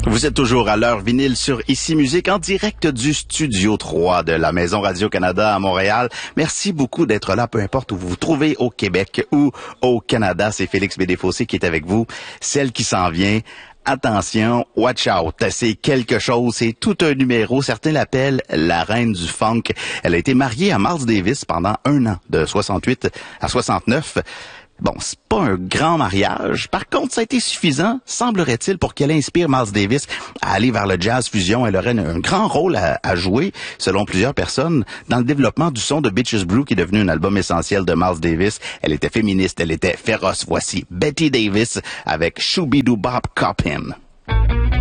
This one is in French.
Vous êtes toujours à l'heure vinyle sur Ici Musique en direct du Studio 3 de la Maison Radio-Canada à Montréal. Merci beaucoup d'être là, peu importe où vous vous trouvez au Québec ou au Canada. C'est Félix Bédéfossé qui est avec vous. Celle qui s'en vient. Attention, watch out, c'est quelque chose, c'est tout un numéro. Certains l'appellent la reine du funk. Elle a été mariée à Miles Davis pendant 1 an, de 68 à 69. Bon, c'est pas un grand mariage. Par contre, ça a été suffisant, semblerait-il, pour qu'elle inspire Miles Davis à aller vers le jazz fusion. Elle aurait un grand rôle à jouer, selon plusieurs personnes, dans le développement du son de Bitches Brew, qui est devenu un album essentiel de Miles Davis. Elle était féministe, elle était féroce. Voici Betty Davis avec Shoo-Be-Doo Bop Cop Him.